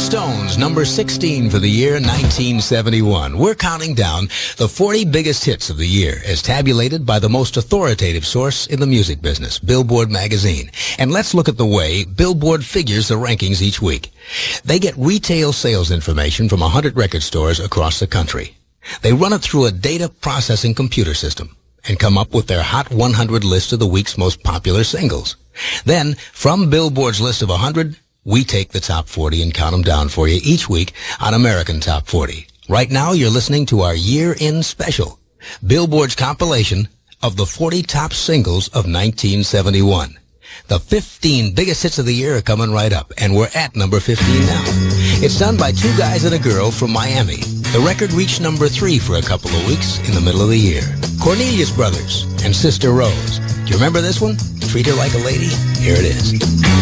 Stones, number 16 for the year 1971. We're counting down the 40 biggest hits of the year as tabulated by the most authoritative source in the music business, Billboard magazine. And let's look at the way Billboard figures the rankings each week. They get retail sales information from 100 record stores across the country. They run it through a data processing computer system and come up with their Hot 100 list of the week's most popular singles. Then, from Billboard's list of 100, we take the top 40 and count them down for you each week on American Top 40. Right now, you're listening to our year-end special, Billboard's compilation of the 40 top singles of 1971. The 15 biggest hits of the year are coming right up, and we're at number 15 now. It's done by two guys and a girl from Miami. The record reached number 3 for a couple of weeks in the middle of the year. Cornelius Brothers and Sister Rose. Do you remember this one? Treat Her Like a Lady? Here it is.